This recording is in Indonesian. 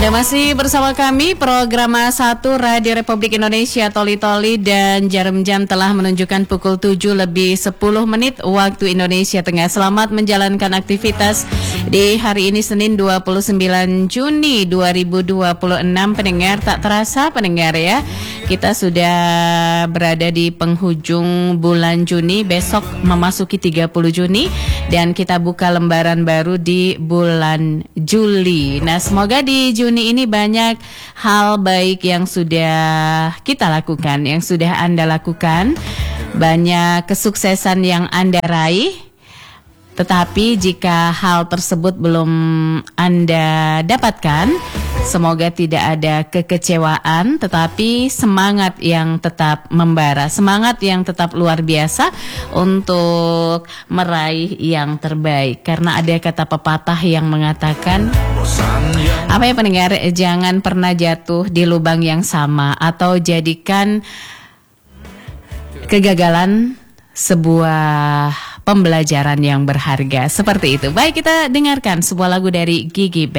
Anda masih bersama kami, program 1 Radio Republik Indonesia Toli-Toli, dan jarum jam telah menunjukkan pukul 7 lebih 10 menit waktu Indonesia Tengah. Selamat menjalankan aktivitas di hari ini Senin 29 Juni 2026. Pendengar, tak terasa pendengar ya, kita sudah berada di penghujung bulan Juni, besok memasuki 30 Juni, dan kita buka lembaran baru di bulan Juli. Nah, semoga di Juni ini banyak hal baik yang sudah kita lakukan, yang sudah Anda lakukan, banyak kesuksesan yang Anda raih. Tetapi jika hal tersebut belum Anda dapatkan, semoga tidak ada kekecewaan, tetapi semangat yang tetap membara, semangat yang tetap luar biasa untuk meraih yang terbaik. Karena ada kata pepatah yang mengatakan, apa ya pendengar, jangan pernah jatuh di lubang yang sama, atau jadikan kegagalan sebuah pembelajaran yang berharga. Seperti itu. Baik, kita dengarkan sebuah lagu dari Gigi Band.